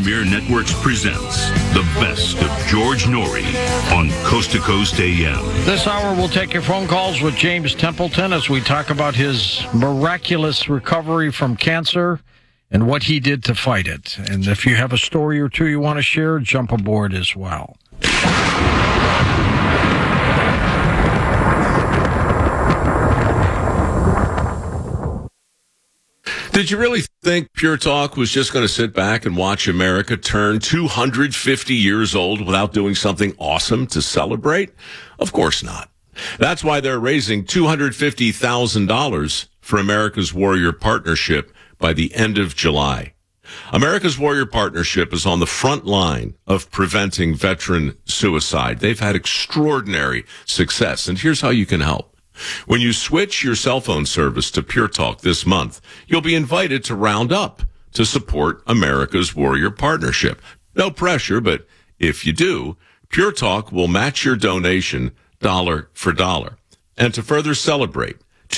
Premier Networks presents the best of George Norrie on Coast to Coast AM. This hour, we'll take your phone calls with James Templeton as we talk about his miraculous recovery from cancer and what he did to fight it. And if you have a story or two you want to share, jump aboard as well. Did you really think Pure Talk was just going to sit back and watch America turn 250 years old without doing something awesome to celebrate? Of course not. That's why they're raising $250,000 for America's Warrior Partnership by the end of July. America's Warrior Partnership is on the front line of preventing veteran suicide. They've had extraordinary success, and here's how you can help. When you switch your cell phone service to Pure Talk this month, you'll be invited to round up to support America's Warrior Partnership. No pressure, but if you do, Pure Talk will match your donation dollar for dollar. And to further celebrate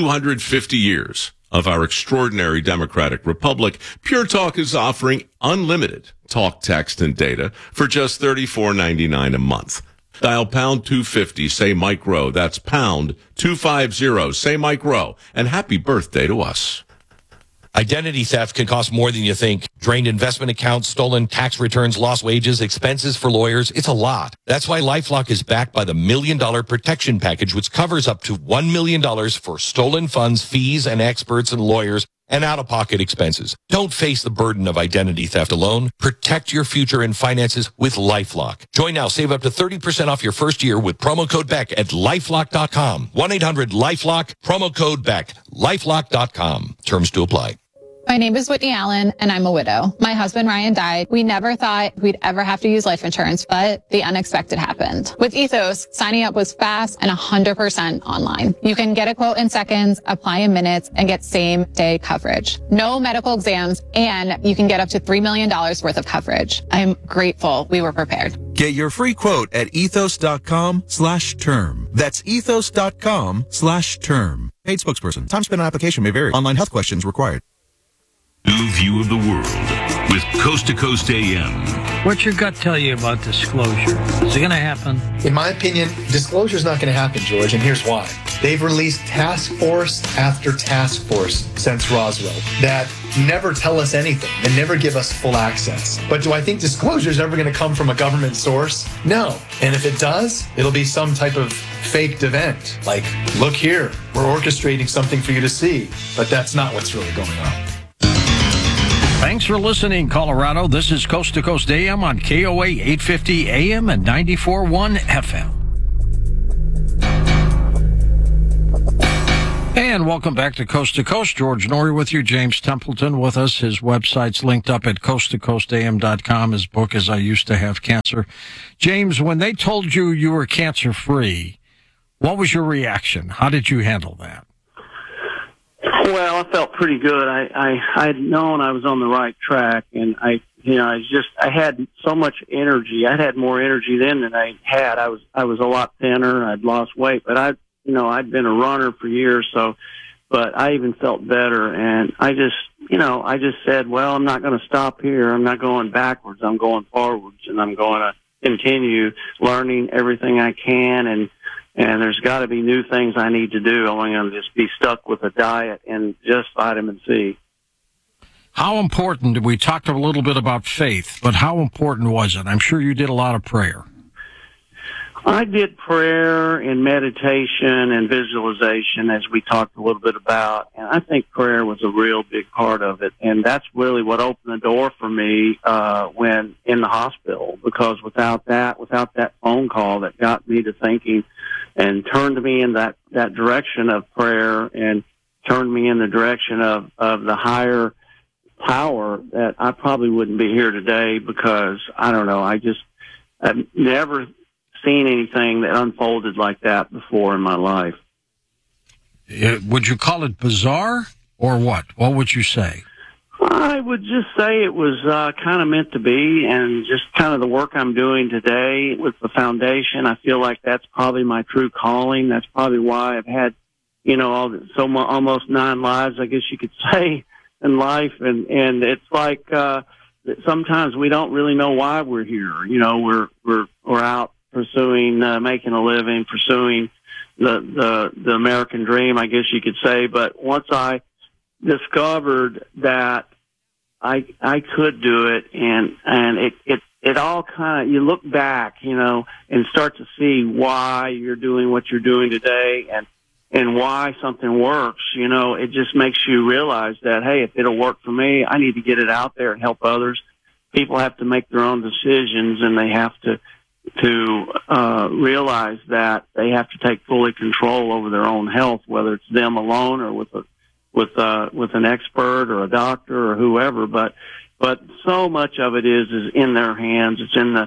250 years of our extraordinary democratic republic, Pure Talk is offering unlimited talk, text, and data for just $34.99 a month. Dial pound 250, say Mike Rowe. That's pound 250, say Mike Rowe. And happy birthday to us. Identity theft can cost more than you think. Drained investment accounts, stolen tax returns, lost wages, expenses for lawyers. It's a lot. That's why LifeLock is backed by the $1 Million Protection Package, which covers up to $1 million for stolen funds, fees, and experts and lawyers, and out-of-pocket expenses. Don't face the burden of identity theft alone. Protect your future and finances with LifeLock. Join now. Save up to 30% off your first year with promo code BECK at LifeLock.com. 1-800-LifeLock, promo code BECK, LifeLock.com. Terms to apply. My name is Whitney Allen, and I'm a widow. My husband, Ryan, died. We never thought we'd ever have to use life insurance, but the unexpected happened. With Ethos, signing up was fast and 100% online. You can get a quote in seconds, apply in minutes, and get same-day coverage. No medical exams, and you can get up to $3 million worth of coverage. I'm grateful we were prepared. Get your free quote at ethos.com/term. That's ethos.com/term. Paid spokesperson. Time spent on application may vary. Online health questions required. New view of the world with Coast to Coast AM. What's your gut tell you about disclosure? Is it going to happen? In my opinion, disclosure is not going to happen, George, and here's why. They've released task force after task force since Roswell that never tell us anything and never give us full access. But do I think disclosure is ever going to come from a government source? No. And if it does, it'll be some type of faked event. Like, look here, we're orchestrating something for you to see. But that's not what's really going on. Thanks for listening, Colorado. This is Coast to Coast AM on KOA 850 AM and 94.1 FM. And welcome back to Coast. George Norrie with you, James Templeton with us. His website's linked up at coasttocoastam.com. His book is I Used to Have Cancer. James, when they told you you were cancer-free, what was your reaction? How did you handle that? Well, I felt pretty good. I had known I was on the right track, and I had so much energy. I had more energy then than I had. I was a lot thinner. I'd lost weight, but I'd been a runner for years, but I even felt better. And I just said, well, I'm not going to stop here. I'm not going backwards. I'm going forwards, and I'm going to continue learning everything I can, and there's got to be new things I need to do. I'm going to just be stuck with a diet and just vitamin C. How important, we talked a little bit about faith, but how important was it? I'm sure you did a lot of prayer. I did prayer and meditation and visualization, as we talked a little bit about, and I think prayer was a real big part of it, and that's really what opened the door for me when in the hospital, because without that phone call that got me to thinking and turned me in that direction of prayer and turned me in the direction of the higher power, that I probably wouldn't be here today, because I don't know, I've never seen anything that unfolded like that before in my life. Would you call it bizarre or what? What would you say? I would just say it was kind of meant to be, and just kind of the work I'm doing today with the foundation. I feel like that's probably my true calling. That's probably why I've had, almost 9 lives, I guess you could say, in life. And it's like the sometimes we don't really know why we're here. You know, we're out pursuing, making a living, pursuing the American dream, I guess you could say. But once I discovered that I could do it, and it all kind of, you look back, you know, and start to see why you're doing what you're doing today, and why something works. You know, it just makes you realize that, hey, if it'll work for me, I need to get it out there and help others. People have to make their own decisions, and they have to realize that they have to take fully control over their own health, whether it's them alone or with an expert or a doctor or whoever. But so much of it is in their hands. It's in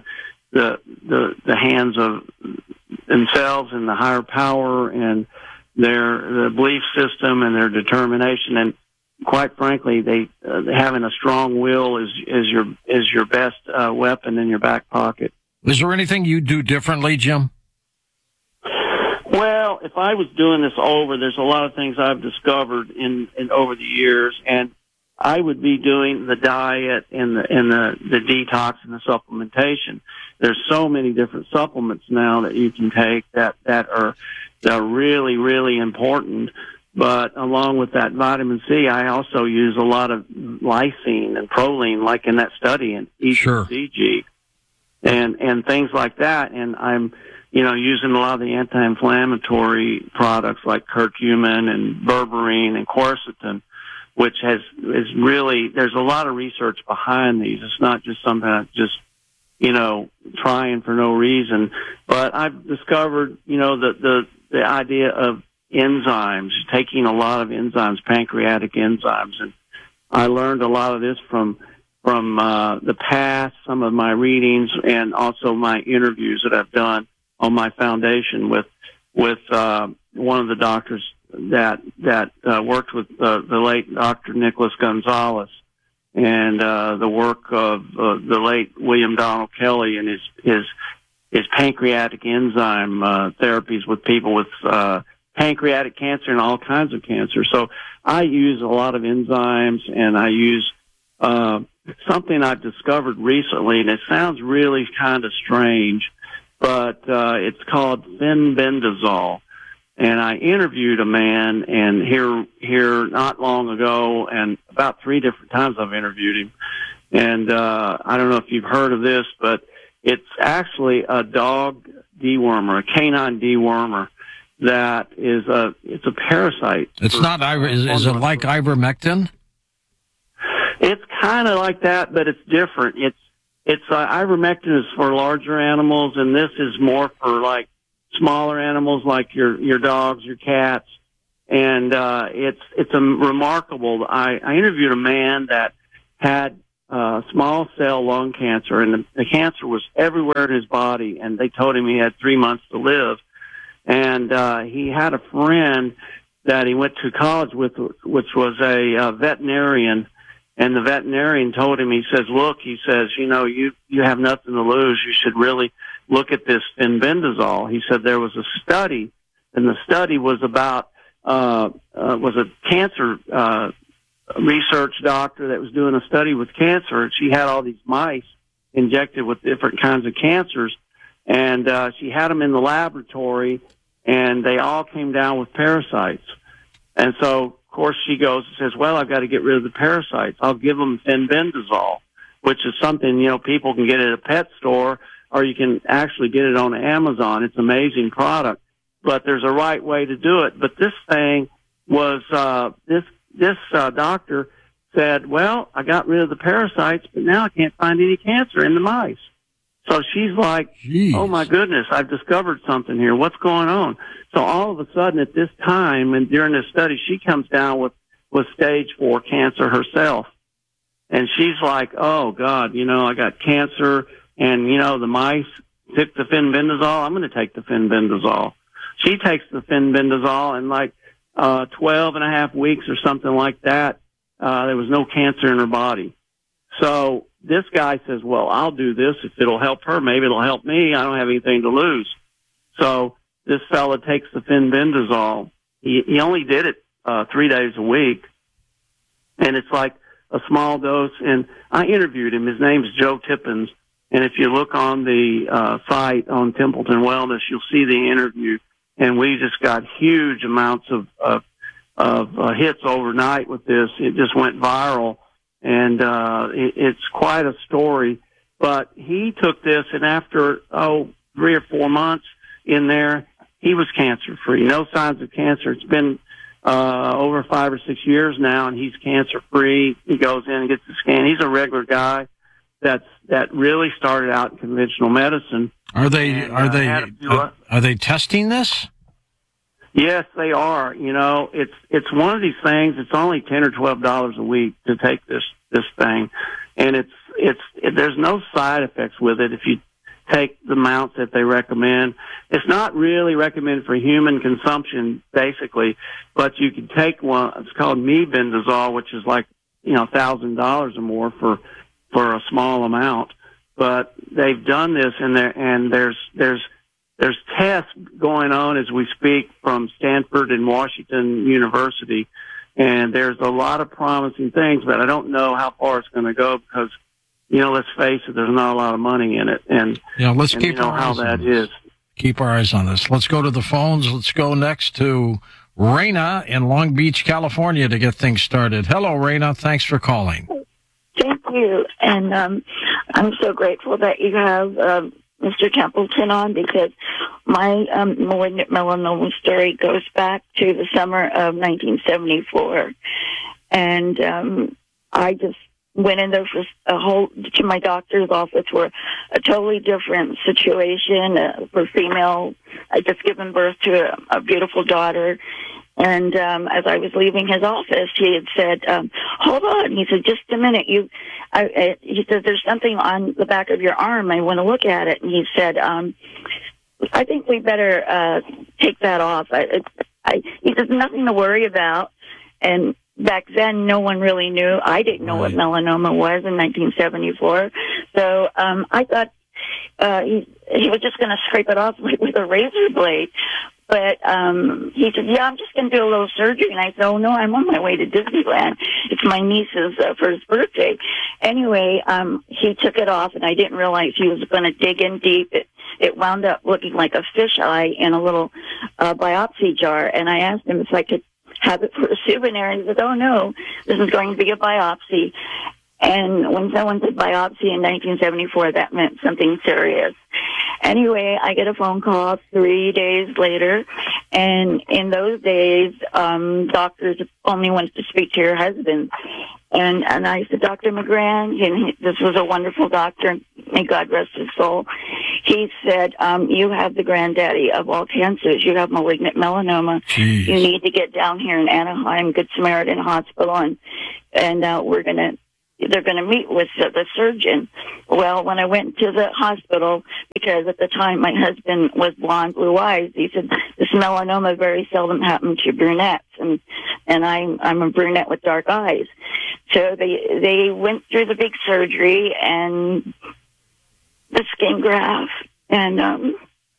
the hands of themselves and the higher power and their belief system and their determination. And quite frankly, they having a strong will is your best weapon in your back pocket. Is there anything you do differently, Jim? Well, if I was doing this over, there's a lot of things I've discovered in over the years, and I would be doing the diet and the detox and the supplementation. There's so many different supplements now that you can take that are really, really important. But along with that vitamin C, I also use a lot of lysine and proline, like in that study, and ECG, and things like that. And I'm, you know, using a lot of the anti-inflammatory products like curcumin and berberine and quercetin, which is really, there's a lot of research behind these. It's not just something that's just, you know, trying for no reason. But I've discovered, you know, the idea of enzymes, taking a lot of enzymes, pancreatic enzymes. And I learned a lot of this from the past, some of my readings, and also my interviews that I've done on my foundation with one of the doctors that worked with the late Dr. Nicholas Gonzalez, and the work of the late William Donald Kelly and his pancreatic enzyme therapies with people with pancreatic cancer and all kinds of cancer. So I use a lot of enzymes, and I use something I've discovered recently, and it sounds really kind of strange, but it's called fenbendazole. And I interviewed a man, and here not long ago, and about 3 different times I've interviewed him. And I don't know if you've heard of this, but it's actually a dog dewormer, a canine dewormer that is it's a parasite. It's not is it like ivermectin? It's kind of like that, but it's different. It's ivermectin is for larger animals, and this is more for like smaller animals like your dogs, your cats. And it's a remarkable. I interviewed a man that had small cell lung cancer, and the cancer was everywhere in his body, and they told him he had 3 months to live. And he had a friend that he went to college with, which was a veterinarian. And the veterinarian told him, he says, look, he says, you know, you have nothing to lose. You should really look at this fenbendazole. He said there was a study, and the study was about, was a cancer, research doctor that was doing a study with cancer. And she had all these mice injected with different kinds of cancers. And, she had them in the laboratory, and they all came down with parasites. And so, of course, she goes and says, well, I've got to get rid of the parasites. I'll give them fenbendazole, which is something, you know, people can get at a pet store, or you can actually get it on Amazon. It's an amazing product, but there's a right way to do it. But this thing was, this doctor said, well, I got rid of the parasites, but now I can't find any cancer in the mice. So she's like, Jeez. Oh my goodness, I've discovered something here. What's going on? So all of a sudden at this time and during this study, she comes down with stage 4 cancer herself. And she's like, oh God, you know, I got cancer, and you know, the mice took the fenbendazole. I'm going to take the fenbendazole. She takes the fenbendazole, and like 12 and a half weeks or something like that, there was no cancer in her body. So this guy says, well, I'll do this. If it'll help her, maybe it'll help me. I don't have anything to lose. So this fella takes the fenbendazole. He only did it 3 days a week. And it's like a small dose. And I interviewed him. His name's Joe Tippins. And if you look on the site on Templeton Wellness, you'll see the interview. And we just got huge amounts of hits overnight with this. It just went viral. And it's quite a story. But he took this, and after, 3 or 4 months in there, he was cancer-free. No signs of cancer. It's been over 5 or 6 years now, and he's cancer-free. He goes in and gets the scan. He's a regular guy that really started out in conventional medicine. Are they testing this? Yes, they are. You know, it's one of these things. It's only $10 or $12 a week to take this thing, and there's no side effects with it if you take the amounts that they recommend. It's not really recommended for human consumption, basically, but you can take one. It's called mebendazole, which is like $1,000 or more for a small amount. But they've done this, and there's tests going on as we speak from Stanford and Washington University, and there's a lot of promising things, but I don't know how far it's going to go because, let's face it, there's not a lot of money in it, and let's keep our eyes on this. Keep our eyes on this. Let's go to the phones. Let's go next to Raina in Long Beach, California, to get things started. Hello, Raina. Thanks for calling. Thank you, and I'm so grateful that you have Mr. Templeton on, because my malignant melanoma story goes back to the summer of 1974, and I just went in there to my doctor's office for a totally different situation for female. I just given birth to a beautiful daughter. And as I was leaving his office, he had said, hold on. He said, just a minute. He said, there's something on the back of your arm. I want to look at it. And he said, I think we better take that off. He said, nothing to worry about. And back then, no one really knew. I didn't know what melanoma was in 1974. So I thought he was just going to scrape it off with a razor blade. But he said, I'm just going to do a little surgery. And I said, oh, no, I'm on my way to Disneyland. It's my niece's first birthday. Anyway, he took it off, and I didn't realize he was going to dig in deep. It wound up looking like a fisheye in a little biopsy jar. And I asked him if I could have it for a souvenir. And he said, oh, no, this is going to be a biopsy. And when someone said biopsy in 1974, that meant something serious. Anyway, I get a phone call 3 days later, and in those days, doctors only wanted to speak to your husband. And I said, Dr. McGran, and this was a wonderful doctor, may God rest his soul. He said, you have the granddaddy of all cancers. You have malignant melanoma. Jeez. You need to get down here in Anaheim, Good Samaritan Hospital, and they're going to meet with the surgeon. Well, when I went to the hospital, because at the time my husband was blonde, blue eyes, he said, this melanoma very seldom happens to brunettes, and I'm a brunette with dark eyes. So they went through the big surgery and the skin graft, and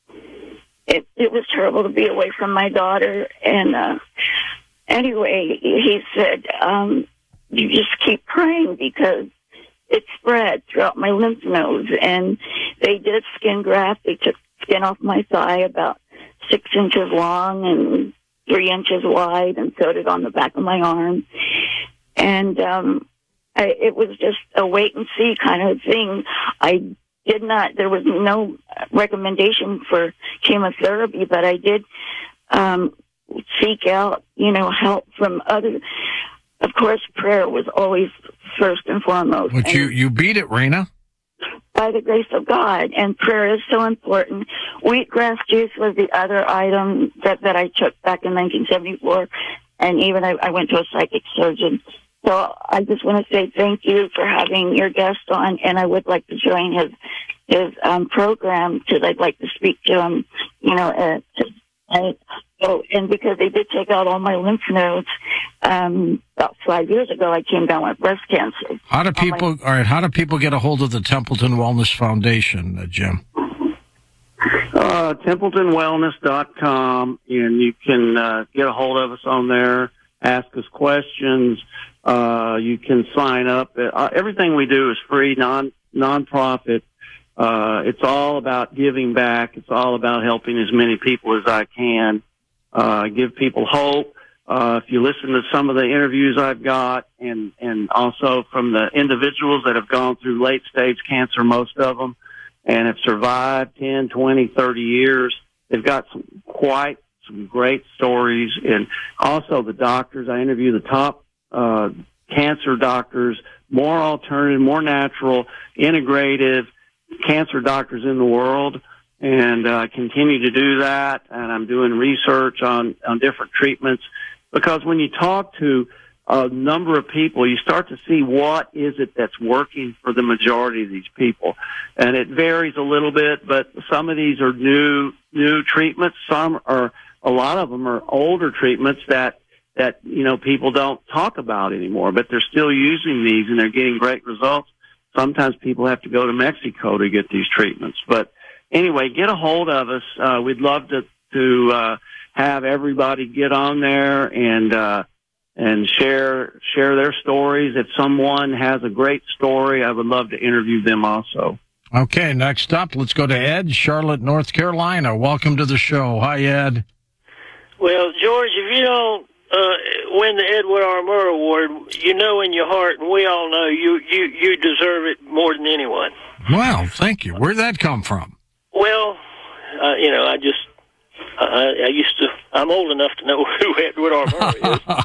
it was terrible to be away from my daughter. And anyway, he said, you just keep praying because it spread throughout my lymph nodes. And they did skin graft. They took skin off my thigh about 6 inches long and 3 inches wide, and sewed it on the back of my arm. And it was just a wait and see kind of thing. There was no recommendation for chemotherapy, but I did seek out, help from others. Of course, prayer was always first and foremost. But you beat it, Raina. By the grace of God, and prayer is so important. Wheatgrass juice was the other item that I took back in 1974, and even I went to a psychic surgeon. So I just want to say thank you for having your guest on, and I would like to join his program because I'd like to speak to him, and because they did take out all my lymph nodes, about 5 years ago, I came down with breast cancer. How do people get a hold of the Templeton Wellness Foundation, Jim? TempletonWellness.com, and you can get a hold of us on there. ask us questions. You can sign up. Everything we do is free, non-profit. It's all about giving back. It's all about helping as many people as I can, give people hope. If you listen to some of the interviews I've got and also from the individuals that have gone through late stage cancer, most of them, and have survived 10, 20, 30 years, they've got some great stories. And also the doctors, I interview the top, cancer doctors, more alternative, more natural, integrative cancer doctors in the world. And I continue to do that. And I'm doing research on different treatments. Because when you talk to a number of people, you start to see what is it that's working for the majority of these people. And it varies a little bit, but some of these are new treatments. A lot of them are older treatments that people don't talk about anymore, but they're still using these and they're getting great results. Sometimes people have to go to Mexico to get these treatments. But anyway, get a hold of us. We'd love to have everybody get on there and share their stories. If someone has a great story, I would love to interview them also. Okay, next up, let's go to Ed, Charlotte, North Carolina. Welcome to the show. Hi, Ed. Well, George, if you don't win the Edward R. Murrow Award, you know in your heart, and we all know you deserve it more than anyone. Well, thank you. Where'd that come from? Well, I'm old enough to know who Edward R. Murrow is.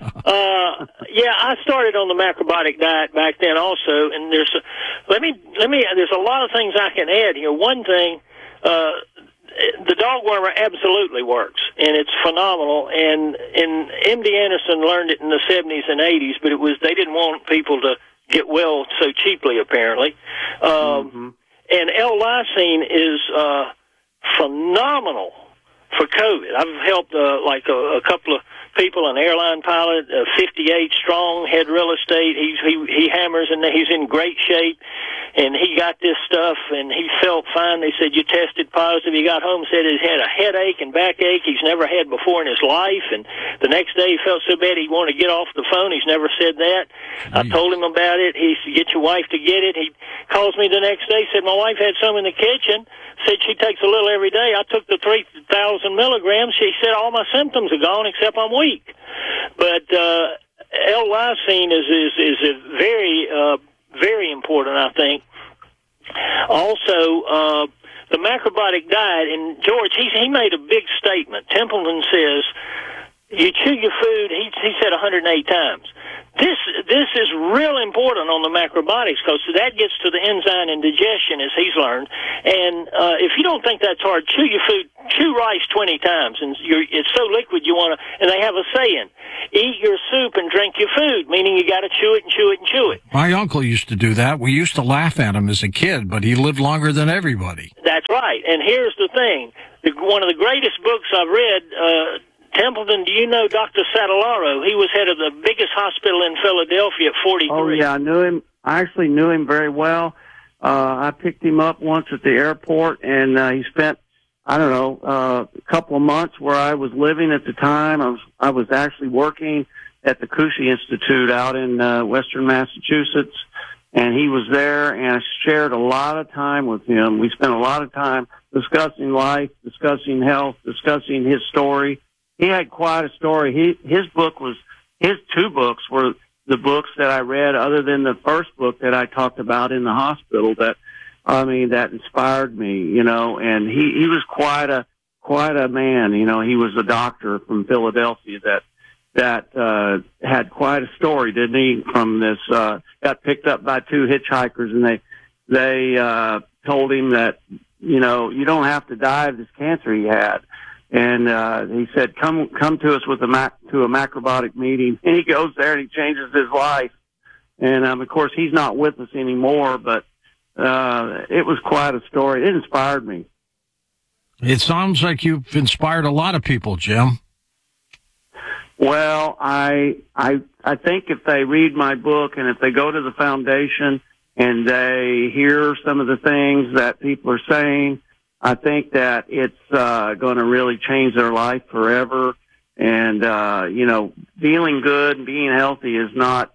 I started on the macrobiotic diet back then also, and there's a lot of things I can add here. One thing, the dog wormer absolutely works, and it's phenomenal. And MD Anderson learned it in the 70s and 80s, but they didn't want people to get well so cheaply, apparently. And L-lysine is phenomenal for COVID. I've helped a couple of people, an airline pilot, 58 strong, had real estate. He hammers, and he's in great shape. And he got this stuff, and he felt fine. They said, you tested positive. He got home, said he had a headache and backache he's never had before in his life. And the next day he felt so bad he wanted to get off the phone. He's never said that. I told him about it. He said, get your wife to get it. He calls me the next day, said, my wife had some in the kitchen. Said she takes a little every day. I took the 3,000 milligrams. She said all my symptoms are gone except I'm weak. But L-lysine is a very, very important, I think. Also, the macrobiotic diet, and George, he made a big statement. Templeton says, you chew your food, he said 108 times. This is real important on the macrobiotics because that gets to the enzyme and digestion, as he's learned. And if you don't think that's hard, chew your food, chew rice 20 times, and it's so liquid you want to. And they have a saying: eat your soup and drink your food, meaning you got to chew it and chew it and chew it. My uncle used to do that. We used to laugh at him as a kid, but he lived longer than everybody. That's right. And here's the thing: one of the greatest books I've read. Templeton, do you know Dr. Satellaro? He was head of the biggest hospital in Philadelphia at 43. Oh, yeah, I knew him. I actually knew him very well. I picked him up once at the airport, and he spent, a couple of months where I was living at the time. I was actually working at the Cushey Institute out in western Massachusetts, and he was there, and I shared a lot of time with him. We spent a lot of time discussing life, discussing health, discussing his story. He had quite a story. His two books were the books that I read, other than the first book that I talked about in the hospital. That inspired me, And he was quite a man. He was a doctor from Philadelphia that had quite a story, didn't he? From this, got picked up by two hitchhikers, and they told him that you don't have to die of this cancer he had. And he said, "Come to us to a macrobiotic meeting." And he goes there and he changes his life. And of course, he's not with us anymore. But it was quite a story. It inspired me. It sounds like you've inspired a lot of people, Jim. Well, I think if they read my book and if they go to the foundation and they hear some of the things that people are saying, I think that it's going to really change their life forever. And, feeling good and being healthy is not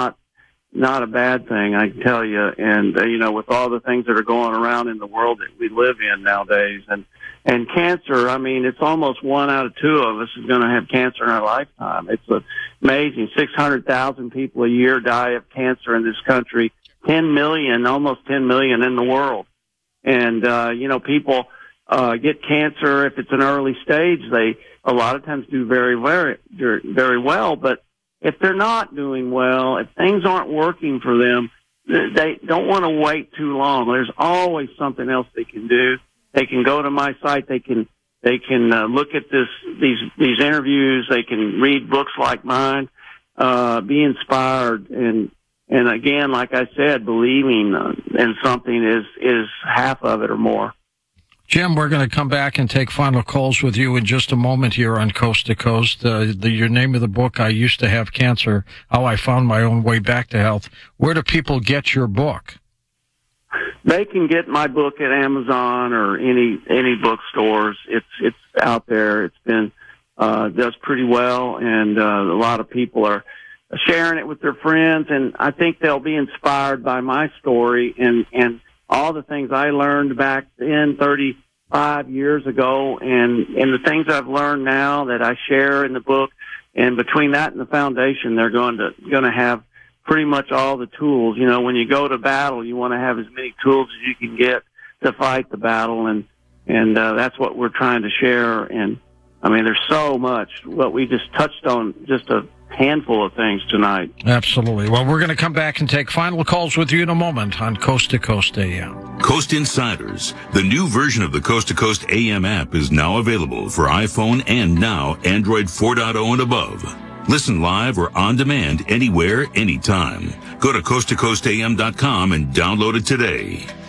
a bad thing, I can tell you. And, with all the things that are going around in the world that we live in nowadays, and cancer, I mean, it's almost 1 out of 2 of us is going to have cancer in our lifetime. It's amazing. 600,000 people a year die of cancer in this country. 10 million, almost 10 million in the world. And, people get cancer if it's an early stage. They a lot of times do very, very, very well. But if they're not doing well, if things aren't working for them, they don't want to wait too long. There's always something else they can do. They can go to my site. They can look at these interviews. They can read books like mine, be inspired, and again, like I said, believing in something is half of it or more. Jim, we're going to come back and take final calls with you in just a moment here on Coast to Coast. Your name of the book, I Used to Have Cancer, How I Found My Own Way Back to Health. Where do people get your book? They can get my book at Amazon or any bookstores. It's out there. It's been does pretty well, and a lot of people are sharing it with their friends, and I think they'll be inspired by my story and all the things I learned back then 35 years ago, and the things I've learned now that I share in the book. And between that and the foundation, they're going to have pretty much all the tools. When you go to battle, you want to have as many tools as you can get to fight the battle, and that's what we're trying to share. And I mean, there's so much. What we just touched on, just a handful of things tonight. Absolutely. Well, we're going to come back and take final calls with you in a moment on Coast to Coast AM. Coast Insiders, the new version of the Coast to Coast AM app, is now available for iPhone and now Android 4.0 and above. Listen live or on demand anywhere, anytime. Go to coasttocoastam.com and download it today.